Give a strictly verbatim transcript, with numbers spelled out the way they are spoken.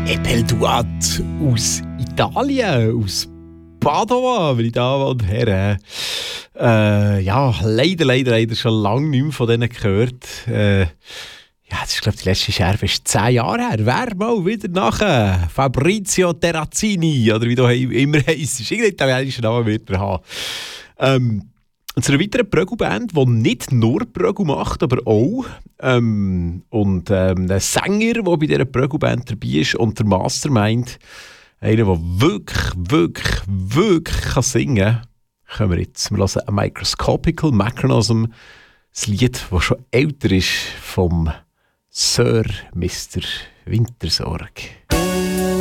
Epelduat aus Italien, aus Padova, meine Damen und Herren. Äh, ja, leider, leider, leider schon lange nicht mehr von denen gehört. Äh, ja, das ist, glaube ich, die letzte Scherbe ist zehn Jahre her. Wer mal wieder nachher? Fabrizio Terrazzini, oder wie du immer heisst. Irgendein italienischer Name wird er haben. Ähm, Und zu einer weiteren Prögelband, die nicht nur Prögel macht, aber auch. Ähm, und ähm, ein Sänger, der bei dieser Prögelband dabei ist und der Mastermind, einer, der wirklich, wirklich, wirklich kann singen kann. Können wir jetzt. Wir hören A Microscopical Mechanism, das Lied, das schon älter ist, vom Sir Mister Wintersorg.